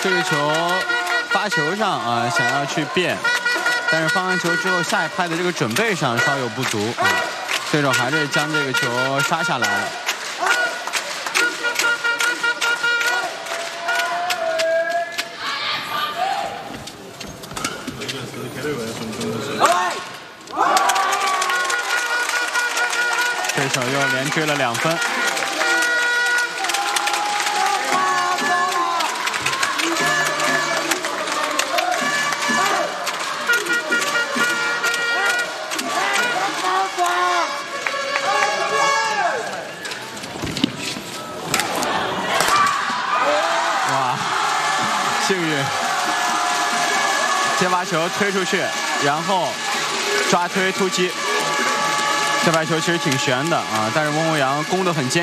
这个球发球上啊，想要去变，但是放完球之后，下一拍的这个准备上稍有不足啊，对手还是将这个球杀下来了。对手又连追了2分。哇，幸运，先把球推出去，然后抓推突击。这白球其实挺悬的啊，但是翁宏扬攻得很坚